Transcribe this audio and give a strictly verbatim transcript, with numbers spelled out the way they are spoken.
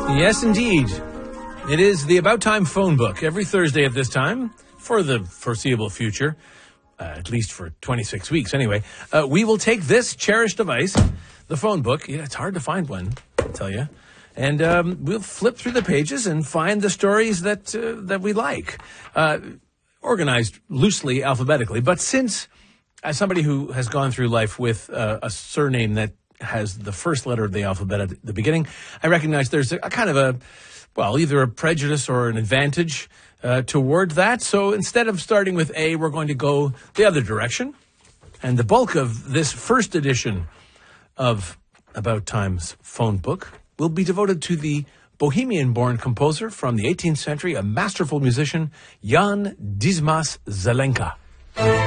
Yes, indeed. It is the About Time phone book every Thursday at this time for the foreseeable future, uh, at least for twenty-six weeks anyway. Uh, we will take this cherished device, the phone book. Yeah, it's hard to find one, I'll tell you. And um, we'll flip through the pages and find the stories that uh, that we like, uh, organized loosely alphabetically. But since, as somebody who has gone through life with uh, a surname that has the first letter of the alphabet at the beginning, I recognize there's a, a kind of a, well, either a prejudice or an advantage uh, toward that. So instead of starting with A, we're going to go the other direction. And the bulk of this first edition of About Time's phone book will be devoted to the Bohemian-born composer from the eighteenth century, a masterful musician, Jan Dismas Zelenka.